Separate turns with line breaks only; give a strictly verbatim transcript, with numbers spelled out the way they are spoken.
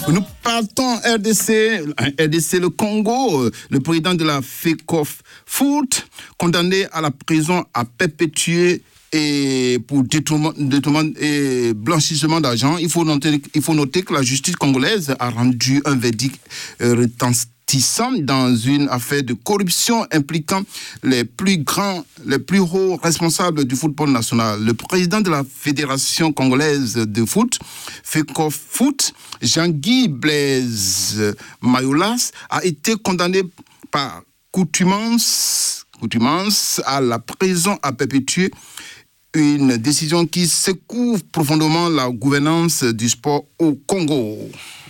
Nous partons R D C, R D C le Congo, le président de la FECOFOOT, condamné à la prison à perpétuer et pour détournement, détournement et blanchissement d'argent. Il faut noter, il faut noter que la justice congolaise a rendu un verdict retentissant dans une affaire de corruption impliquant les plus grands, les plus hauts responsables du football national. Le président de la Fédération congolaise de foot, FECOFOOT, Jean-Guy Blaise Mayolas, a été condamné par coutumance, coutumance à la prison à perpétuer. Une décision qui secoue profondément la gouvernance du sport au Congo.